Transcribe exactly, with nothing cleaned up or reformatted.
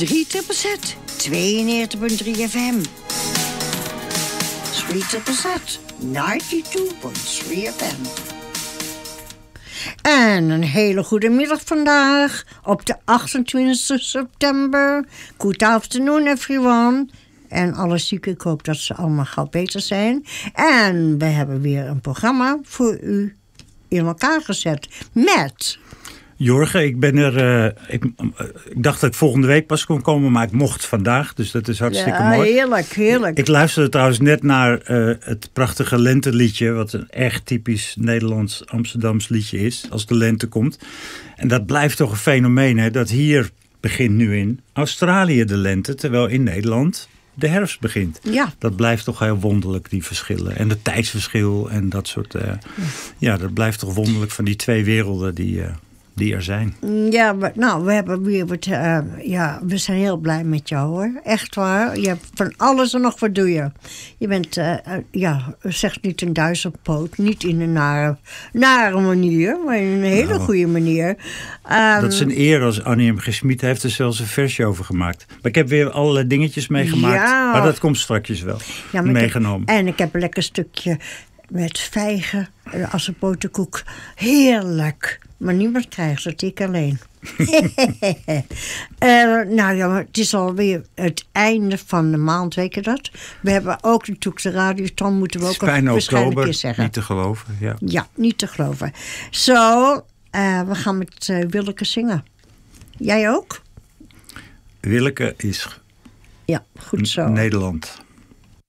drie triple Z, tweeënnegentig punt drie F M. drie triple Z, negenennegentig punt drie F M. En een hele goede middag vandaag op de achtentwintigste september. Good afternoon everyone. En alle zieken, ik hoop dat ze allemaal gauw beter zijn. En we hebben weer een programma voor u in elkaar gezet met... Jorge, ik ben er. Uh, ik, uh, ik dacht dat ik volgende week pas kon komen, maar ik mocht vandaag. Dus dat is hartstikke ja, mooi. Heerlijk, heerlijk. Ik, ik luisterde trouwens net naar uh, het prachtige lenteliedje, wat een echt typisch Nederlands Amsterdams liedje is, als de lente komt. En dat blijft toch een fenomeen, hè? Dat hier begint nu in Australië de lente, terwijl in Nederland de herfst begint. Ja. Dat blijft toch heel wonderlijk, die verschillen. En het tijdsverschil en dat soort. Uh, ja. ja, dat blijft toch wonderlijk van die twee werelden die. Uh, Die er zijn. Ja, we, nou, we hebben weer wat. Uh, ja, we zijn heel blij met jou hoor. Echt waar. Je hebt van alles en nog wat doe je. Je bent, uh, uh, ja, zeg niet een duizendpoot. Niet in een nare, nare manier, maar in een hele nou, goede manier. Um, dat is een eer als Annie M. G. Schmid heeft er zelfs een versje over gemaakt. Maar ik heb weer allerlei dingetjes meegemaakt. Ja. Maar dat komt straks wel. Ja, meegenomen. Ik heb, en ik heb een lekker stukje met vijgen als een boterkoek. Heerlijk. Maar niemand krijgt het, ik alleen. uh, nou ja, maar het is alweer het einde van de maand, weet je dat? We hebben ook natuurlijk de radioton, moeten we ook een waarschijnlijk keer zeggen. Niet te geloven, ja. Ja, niet te geloven. Zo, so, uh, we gaan met uh, Willeke zingen. Jij ook? Willeke is ja, goed zo. Nederland.